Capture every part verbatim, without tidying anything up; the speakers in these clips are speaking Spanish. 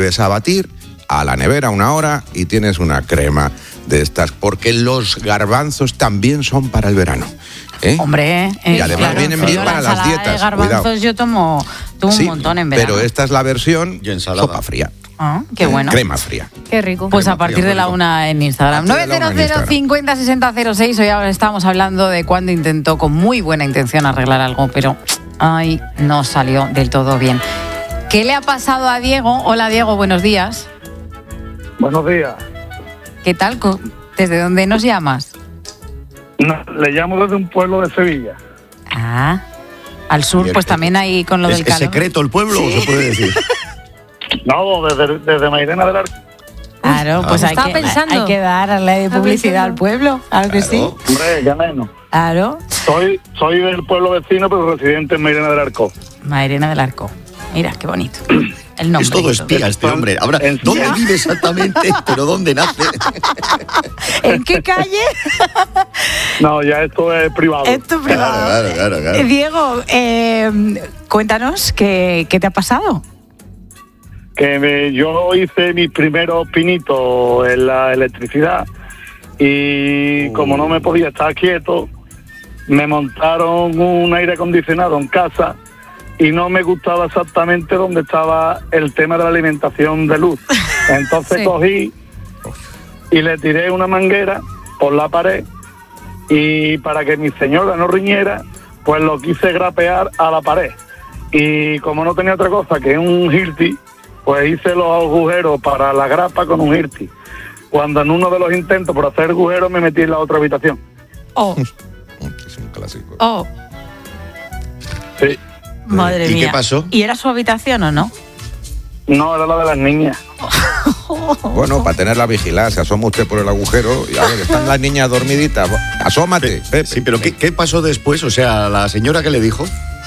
vuelves a batir, a la nevera una hora y tienes una crema de estas, porque los garbanzos también son para el verano. ¿Eh? Hombre, eh, y además claro, vienen bien para las dietas. De garbanzos cuidado. yo tomo, tomo sí, un montón en verano. Pero esta es la versión sopa fría. Ah, qué bueno. Crema fría. Qué rico. Pues Crema a partir fría, de la rico. una en Instagram. nueve cero cero cincuenta sesenta cero seis. Hoy ahora estamos hablando de cuando intentó con muy buena intención arreglar algo, pero ay, no salió del todo bien. ¿Qué le ha pasado a Diego? Hola Diego, buenos días. Buenos días. ¿Qué tal? ¿Desde dónde nos llamas? No, le llamo desde un pueblo de Sevilla. Ah, al sur, pues también ahí con lo ¿Es, del ¿Es calor. secreto el pueblo ¿Sí? o se puede decir? No, desde, desde Mairena del Arco. Claro, pues Ah. hay, Estaba que, pensando. hay que darle publicidad al pueblo, claro que sí. Hombre, ya menos. Claro. Soy, soy del pueblo vecino, pero residente en Mairena del Arco. Mairena del Arco. Mira, qué bonito. El nombre. Es todo y espía este hombre. Ahora, ¿dónde ¿Ya? vive exactamente? ¿Pero dónde nace? ¿En qué calle? No, ya esto es privado. Esto es privado. Claro, claro, claro. Eh, Diego, eh, cuéntanos qué, qué te ha pasado. Que me- yo hice mis primeros pinitos en la electricidad y Oh. como no me podía estar quieto, me montaron un aire acondicionado en casa y no me gustaba exactamente dónde estaba el tema de la alimentación de luz. Entonces Sí. cogí y le tiré una manguera por la pared y para que mi señora no riñera, pues lo quise grapear a la pared. Y como no tenía otra cosa que un Hilti, pues hice los agujeros para la grapa con un Hilti. Cuando en uno de los intentos por hacer agujeros me metí en la otra habitación. Oh, Es un clásico. oh, Sí. madre ¿Y mía. qué pasó? ¿Y era su habitación o no? No, era la de las niñas. Bueno, para tenerla vigilada, se asoma usted por el agujero y a ver, están las niñas dormiditas. Asómate, Pepe. Sí, pero ¿qué, ¿qué pasó después? O sea, ¿la señora qué le dijo?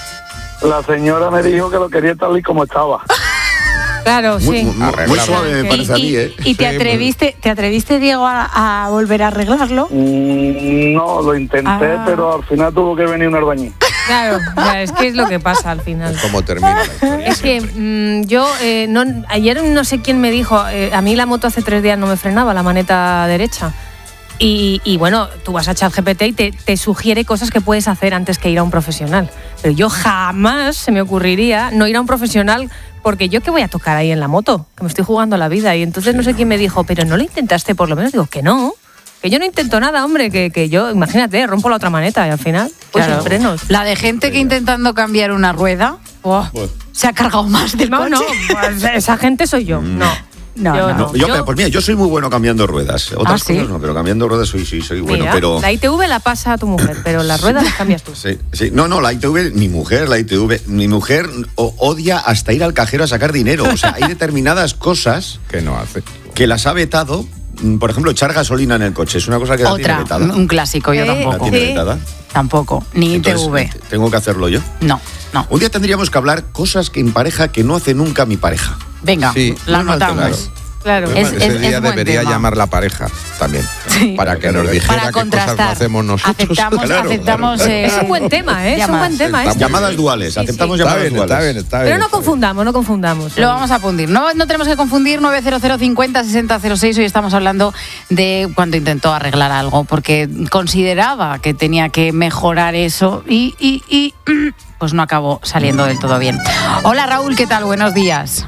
La señora me dijo que lo quería tal y como estaba. Claro, Muy, sí. muy- muy Arreglado. suave me Y- parece a ¿Y, mí, ¿eh? y te Sí, atreviste, te atreviste, Diego, a, a volver a arreglarlo? Mm, No, lo intenté, Ah. pero al final tuvo que venir un albañil. Claro, ya, es que es lo que pasa al final. ¿Cómo termina la historia? Es que mm, yo, eh, no, ayer no sé quién me dijo, eh, a mí la moto hace tres días no me frenaba, la maneta derecha. Y, y bueno, tú vas a ChatGPT y te, te sugiere cosas que puedes hacer antes que ir a un profesional. Pero yo jamás se me ocurriría no ir a un profesional porque yo qué voy a tocar ahí en la moto, que me estoy jugando la vida. Y entonces no sé quién me dijo, pero no lo intentaste por lo menos. Digo, que no, que yo no intento nada, hombre, que, que yo, imagínate, rompo la otra maneta y al final, pues Claro. sin frenos. La de gente que intentando cambiar una rueda oh, se ha cargado más del No, coche. no, pues esa gente soy yo, no. No, Yo no. No, yo, Yo- pues mira, yo soy muy bueno cambiando ruedas. Otras ¿Ah, sí? cosas no, pero cambiando ruedas soy, sí, soy bueno. Mira, pero la I T V la pasa a tu mujer, pero las ruedas las cambias tú. Sí, sí. No, no, la I T V, mi mujer, la I T V, mi mujer o- odia hasta ir al cajero a sacar dinero. O sea, hay determinadas cosas ¿Qué no hace? que las ha vetado. Mm, Por ejemplo, echar gasolina en el coche. Es una cosa que la tiene Otra, vetada. un clásico, yo Eh, La tampoco. tiene Sí. vetada. Tampoco, ni Entonces, I T V. tengo que hacerlo yo. No, no. Un día tendríamos que hablar cosas que en pareja que no hace nunca mi pareja. Venga, Sí, la muy mal anotamos. temado. Claro. Es- Ese es- día es buen debería tema. llamar la pareja también. Sí. Para que nos dijera Para qué cosas no contrastar. hacemos nosotros. Aceptamos, Claro, aceptamos. claro, eh, Es un buen tema, ¿eh? Es un llamadas. buen tema. Está este. muy Llamadas bien. duales, Sí, aceptamos sí. Está llamadas bien, está duales. bien, está bien. Pero no está bien. confundamos, no confundamos. Lo vamos a fundir. No, no tenemos que confundir nueve cero cero cincuenta sesenta cero seis. Hoy estamos hablando de cuando intentó arreglar algo, porque consideraba que tenía que mejorar eso y, y, y pues no acabó saliendo del todo bien. Hola Raúl, ¿qué tal? Buenos días.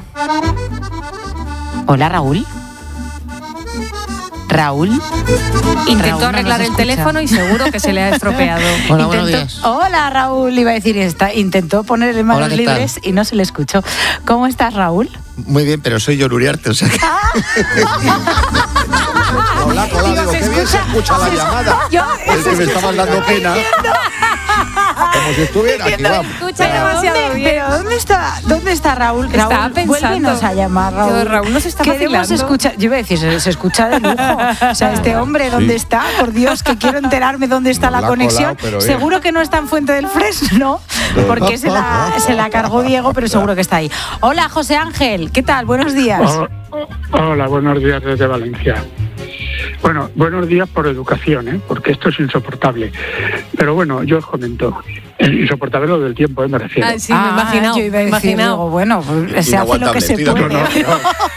Hola Raúl. Raúl. Intentó Raúl no arreglar nos el escucha. teléfono y seguro que se le ha estropeado. Hola, buenos Intentó- días. Hola Raúl, iba a decir, está, intentó ponerle manos Hola, ¿qué tal? libres y no se le escuchó. ¿Cómo estás, Raúl? Muy bien, pero soy yo Luriarte, o sea que... Hola, hola, digo, qué bien se escucha la llamada. Yo, Es que me estabas dando pena. Como si estuviera aquí, vamos. Escucha Pero demasiado ¿dónde, bien. pero ¿dónde está, dónde está Raúl? Estaba Raúl, pensando. vuélvenos a llamar, Raúl. Pero Raúl nos está Queremos vacilando. escuchar. Yo iba a decir, se, se escucha de lujo. O sea, este hombre, ¿dónde está? Por Dios, que quiero enterarme dónde está Nos la la ha conexión. colado, pero bien. Seguro que no está en Fuente del Fresno, porque se la, se la cargó Diego, pero seguro que está ahí. Hola, José Ángel, ¿qué tal? Buenos días. Oh, oh, hola, buenos días desde Valencia. Bueno, buenos días por educación, ¿eh? Porque esto es insoportable. Pero bueno, yo os comento. Eh, Insoportable lo del tiempo, ¿eh? Me refiero. Ah, sí, me he imaginado. yo iba a me he decir, imaginado. digo, bueno, pues se hace lo que Inaguantable, se estoy de puede. No, no, no.